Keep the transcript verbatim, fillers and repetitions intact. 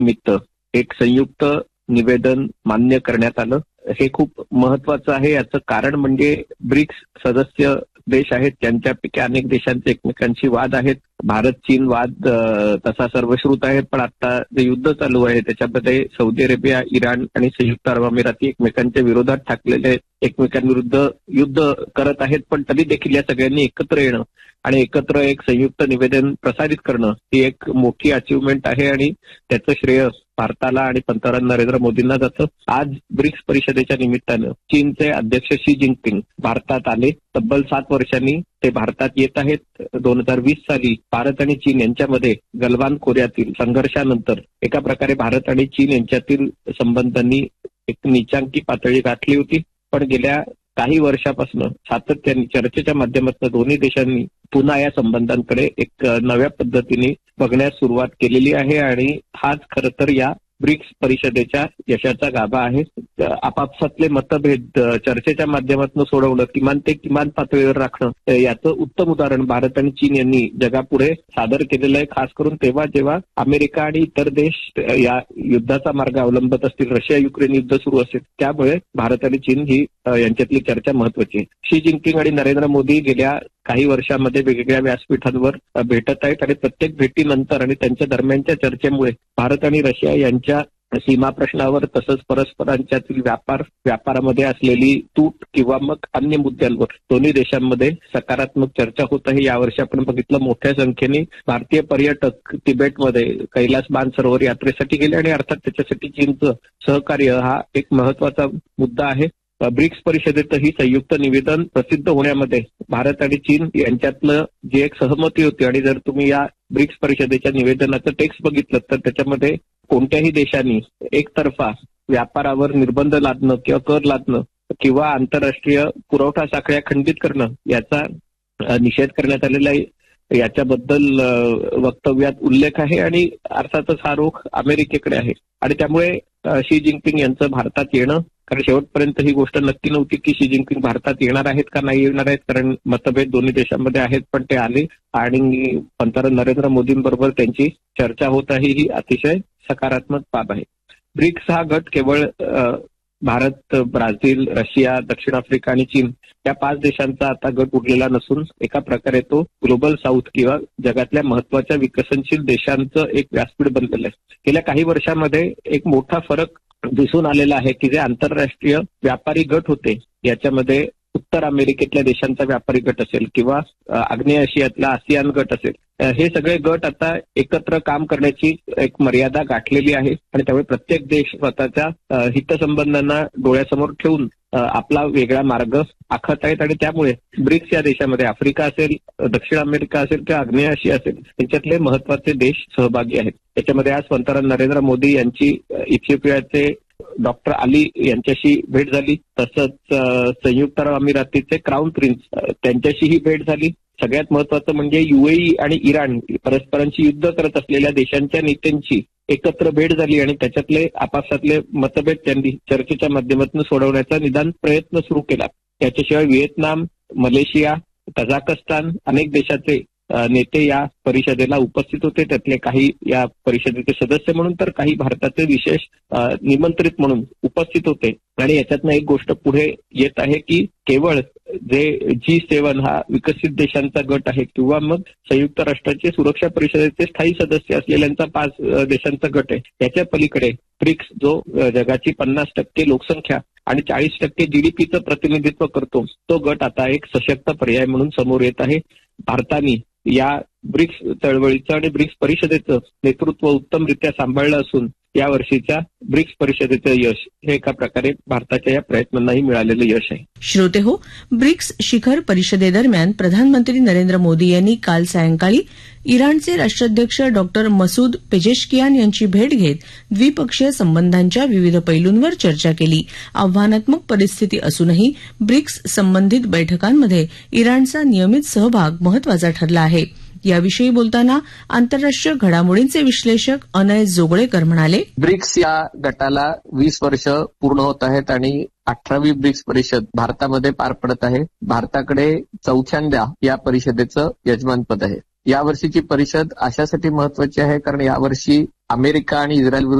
निमित्त एक संयुक्त निवेदन मान्य करण्यात आलं. हे खूप महत्वाचं आहे. याचं कारण म्हणजे ब्रिक्स सदस्य देश आहेत, त्यांच्यापैकी अनेक देशांचे एकमेकांशी वाद आहेत. भारत चीन वाद तसा सर्वश्रुत आहे, पण आता जे युद्ध चालू आहे त्याच्यामध्ये सौदी अरेबिया, इराण आणि संयुक्त अरब अमिराती एकमेकांच्या विरोधात ठाकलेले एकमेकांविरुद्ध युद्ध करत आहेत. पण तरी देखील या सगळ्यांनी एकत्र येणं आणि एकत्र एक संयुक्त निवेदन प्रसारित करणं ही एक मोठी अचिव्हमेंट आहे आणि त्याचं श्रेय भारताला आणि पंतप्रधान नरेंद्र मोदींना जातं. आज ब्रिक्स परिषदेच्या निमित्तानं चीनचे अध्यक्ष शी जिनपिंग भारतात आले. तब्बल सात वर्षांनी ते भारतात येत आहेत. दोन हजार वीस साली भारत आणि चीन यांच्यामध्ये गलवान खोऱ्यातील संघर्षानंतर एका प्रकारे भारत आणि चीन यांच्यातील संबंधांनी एक नीचांकी पातळी गाठली होती. पण गेल्या काही वर्षापासून सातत्याने चर्चेच्या माध्यमातून दोन्ही देशांनी पुन्हा या संबंधांकडे एक नव्या पद्धतीने बघण्यास सुरुवात केलेली आहे आणि हाच खरं तर या ब्रिक्स परिषदेच्या यशाचा गाभा आहे. आपापसातले मतभेद चर्चेच्या माध्यमातून सोडवणं, किमान ते किमान पातळीवर राखणं, याचं उत्तम उदाहरण भारत आणि चीन यांनी जगापुढे सादर केलेलं आहे. खास करून तेव्हा जेव्हा अमेरिका आणि इतर देश या युद्धाचा मार्ग अवलंबत असतील, रशिया युक्रेन युद्ध सुरू असेल, त्यामुळे भारत आणि चीन ही यांच्यातली चर्चा महत्वाची आहे. शी जिनपिंग आणि नरेंद्र मोदी गेल्या काही वर्षांमध्ये वेगवेगळ्या व्यासपीठांवर भेटत आहेत आणि प्रत्येक भेटीनंतर आणि त्यांच्या दरम्यानच्या चर्चेमुळे भारत आणि रशिया यांच्या सीमा प्रश्नावर तसंच परस्परांच्यातील व्यापार व्यापारामध्ये असलेली तूट किंवा मग अन्य मुद्द्यांवर दोन्ही देशांमध्ये सकारात्मक चर्चा होत आहे. यावर्षी आपण बघितलं मोठ्या संख्येने भारतीय पर्यटक तिबेटमध्ये कैलास मानसरोवर यात्रेसाठी गेले आणि अर्थात त्याच्यासाठी चीनचं सहकार्य हा एक महत्वाचा मुद्दा आहे. ब्रिक्स परिषदेतही संयुक्त निवेदन प्रसिद्ध होण्यामध्ये भारत आणि चीन यांच्यातलं जी एक सहमती होती आणि जर तुम्ही या ब्रिक्स परिषदेच्या निवेदनाचं टेक्स्ट बघितलं तर त्याच्यामध्ये कोणत्याही देशांनी एकतर्फा व्यापारावर निर्बंध लादणं किंवा कर लादणं किंवा आंतरराष्ट्रीय पुरवठा साखळ्या खंडित करणं याचा निषेध करण्यात आलेला आहे. याच्याबद्दल वक्तव्यात उल्लेख आहे आणि अर्थातच हा रोख अमेरिकेकडे आहे आणि त्यामुळे शी जिनपिंग यांचं भारतात येणं, कारण शेवटपर्यंत ही गोष्ट नक्की नव्हती की शी जिनपिंग भारतात येणार आहेत का नाही येणार आहेत, कारण मतभेद दोन्ही देशांमध्ये आहेत, पण ते आले आणि पंतप्रधान नरेंद्र मोदींबरोबर त्यांची चर्चा होत आहे. ही अतिशय सकारात्मक बाब आहे. ब्रिक्स हा गट केवळ भारत, ब्राझील, रशिया, दक्षिण आफ्रिका आणि चीन या पाच देशांचा आता गट उरलेला नसून एका प्रकारे तो ग्लोबल साऊथ किंवा जगातल्या महत्वाच्या विकसनशील देशांचं एक व्यासपीठ बनलेलं आहे. गेल्या काही वर्षांमध्ये एक मोठा फरक दिसून आलेला आहे की जे आंतरराष्ट्रीय व्यापारी गट होते याच्यामध्ये उत्तर अमेरिकेतल्या देशांचा व्यापारी गट असेल किंवा आग्नेय आशियातला आसियान गट असेल, हे सगळे गट आता एकत्र काम करण्याची एक मर्यादा गाठलेली आहे आणि त्यामुळे प्रत्येक देश स्वतःच्या हितसंबंधांना डोळ्यासमोर ठेवून आपला वेगळा मार्ग आखत आहेत आणि त्यामुळे ब्रिक्स या देशामध्ये आफ्रिका असेल, दक्षिण अमेरिका असेल किंवा आग्नेय आशिया असेल यांच्यातले महत्वाचे देश सहभागी आहेत. त्याच्यामध्ये आज पंतप्रधान नरेंद्र मोदी यांची इथिओपियाचे डॉक्टर अली यांच्याशी भेट झाली. तसंच संयुक्त अरब अमिरातीचे क्राऊन प्रिन्स त्यांच्याशीही भेट झाली. सगळ्यात महत्वाचं म्हणजे युएई आणि इराण परस्परांशी युद्ध करत असलेल्या देशांच्या नेत्यांची एकत्र भेट झाली आणि त्याच्यातले आपापसातले मतभेद त्यांनी चर्चेच्या माध्यमातून सोडवण्याचा निदान प्रयत्न सुरू केला. त्याच्याशिवाय व्हिएतनाम, मलेशिया, कझाकस्तान अनेक देशाचे नेते या परिषदेला उपस्थित होते. त्यातले काही या परिषदेचे सदस्य म्हणून तर काही भारताचे विशेष निमंत्रित म्हणून उपस्थित होते. आणि याच्यातनं एक गोष्ट पुढे येत आहे की केवळ जे जी सेवन हा विकसित देशांचा गट आहे किंवा मग संयुक्त राष्ट्राचे सुरक्षा परिषदेचे स्थायी सदस्य असलेल्यांचा पाच देशांचा गट आहे, याच्या पलीकडे ब्रिक्स जो जगाची पन्नास टक्के लोकसंख्या आणि चाळीस टक्के जीडीपीचं प्रतिनिधित्व करतो, तो गट आता एक सशक्त पर्याय म्हणून समोर येत आहे. भारताने या ब्रिक्स चळवळीचं आणि ब्रिक्स परिषदेचं नेतृत्व उत्तमरित्या सांभाळलं असून या वर्षीच्या ब्रिक्स परिषदेचं यश हे एका प्रकारे भारताच्या या प्रयत्नांनाही मिळालेलं यश आहे. श्रोते हो, ब्रिक्स शिखर परिषदेदरम्यान प्रधानमंत्री नरेंद्र मोदी यांनी काल सायंकाळी इराणचे राष्ट्राध्यक्ष डॉक्टर मसूद पेजेशकियान यांची भेट घेत द्विपक्षीय संबंधांच्या विविध पैलूंवर चर्चा केली. आव्हानात्मक परिस्थिती असूनही ब्रिक्स संबंधित बैठकांमध्ये इराणचा नियमित सहभाग महत्वाचा ठरला आहे. याविषयी बोलताना आंतरराष्ट्रीय घडामोडींचे विश्लेषक अनय जोगळेकर म्हणाले, ब्रिक्स या गटाला वीस वर्ष पूर्ण होत आहेत आणि अठरावी ब्रिक्स परिषद भारतामध्ये पार पडत आहे. भारताकडे चौथ्यांदा या परिषदेचं यजमानपद आहे. यावर्षीची परिषद अशासाठी महत्वाची आहे कारण यावर्षी अमेरिका आणि इस्रायल